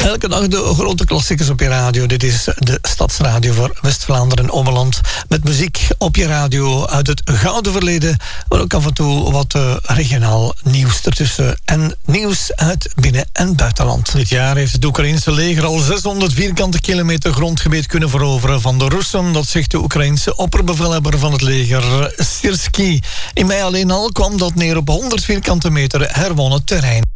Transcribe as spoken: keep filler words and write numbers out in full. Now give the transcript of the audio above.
Elke dag de grote klassiekers op je radio. Dit is de Stadsradio voor West-Vlaanderen en Ommeland. Met muziek op je radio uit het gouden verleden. Maar ook af en toe wat uh, regionaal nieuws ertussen. En nieuws uit binnen- en buitenland. Dit jaar heeft het Oekraïnse leger al zeshonderd vierkante kilometer grondgebied kunnen veroveren van de Russen. Dat zegt de Oekraïnse opperbevelhebber van het leger, Syrskyi. In mei alleen al kwam dat neer op honderd vierkante meter herwonnen terrein.